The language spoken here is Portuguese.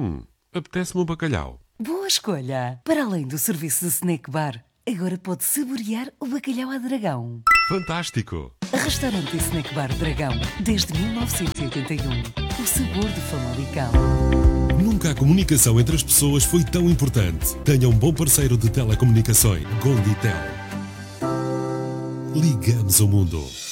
Apetece-me um bacalhau. Boa escolha! Para além do serviço de snack bar, agora pode saborear o bacalhau à Dragão. Fantástico! Restaurante e snack bar Dragão, desde 1981. O sabor de Famalicão. Nunca a comunicação entre as pessoas foi tão importante. Tenha um bom parceiro de telecomunicações. Gonditel. Ligamos o mundo.